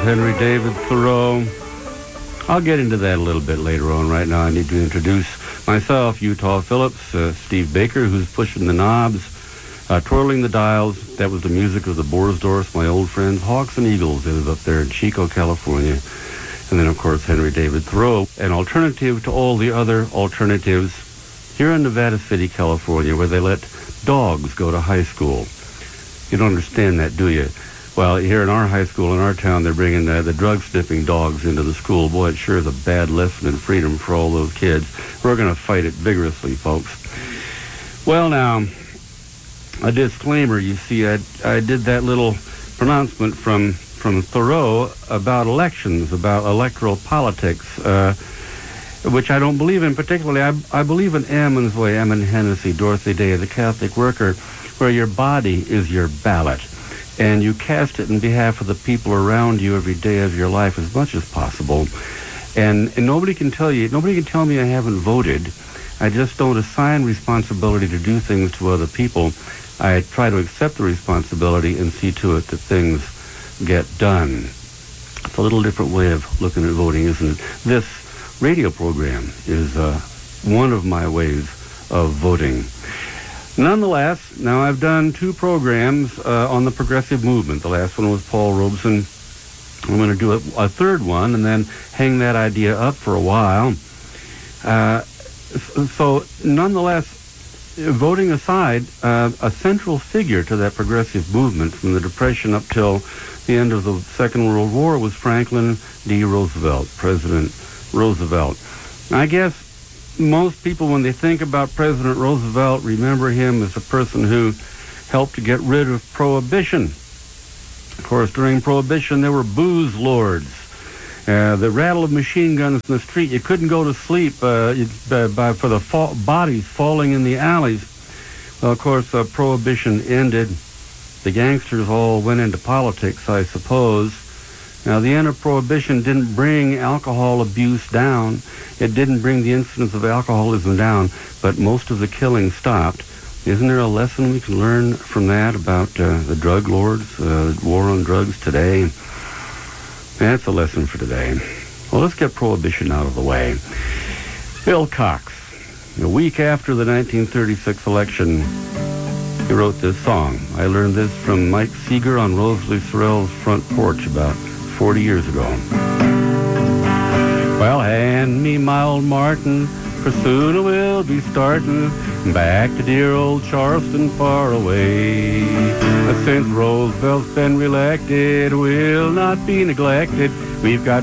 Henry David Thoreau. I'll get into that a little bit later on. Right now I need to introduce myself, Utah Phillips, Steve Baker, who's pushing the knobs, twirling the dials. That was the music of the Borsdorfs, my old friends, Hawks and Eagles. They live up there in Chico, California. And then, of course, Henry David Thoreau, an alternative to all the other alternatives here in Nevada City, California, where they let dogs go to high school. You don't understand that, do you? Well, here in our high school, in our town, they're bringing the drug-sniffing dogs into the school. Boy, it sure is a bad lesson in freedom for all those kids. We're going to fight it vigorously, folks. Well, now, a disclaimer. You see, I did that little pronouncement from Thoreau about elections, about electoral politics, which I don't believe in particularly. I believe in Ammon's way, Ammon Hennessy, Dorothy Day, the Catholic worker, where your body is your ballot, and you cast it in behalf of the people around you every day of your life as much as possible. And nobody can tell me I haven't voted. I just don't assign responsibility to do things to other people. I try to accept the responsibility and see to it that things get done. It's a little different way of looking at voting, isn't it? This radio program is one of my ways of voting. Nonetheless, now I've done two programs on the progressive movement. The last one was Paul Robeson. I'm going to do a third one and then hang that idea up for a while. So nonetheless, voting aside, a central figure to that progressive movement from the Depression up till the end of the Second World War was Franklin D. Roosevelt, President Roosevelt. I guess most people, when they think about President Roosevelt, remember him as a person who helped to get rid of Prohibition. Of course, during Prohibition, there were booze lords. The rattle of machine guns in the street. You couldn't go to sleep for the bodies falling in the alleys. Well, of course, Prohibition ended. The gangsters all went into politics, I suppose. Now, the end of Prohibition didn't bring alcohol abuse down. It didn't bring the incidence of alcoholism down, but most of the killing stopped. Isn't there a lesson we can learn from that about the drug lords, war on drugs today? That's a lesson for today. Well, let's get Prohibition out of the way. Bill Cox, a week after the 1936 election, he wrote this song. I learned this from Mike Seeger on Rosalie Sorrell's front porch about 40 years ago. Well, hand me my old Martin, for soon I will be starting back to dear old Charleston far away. Since Roosevelt's been reelected, we'll not be neglected. We've got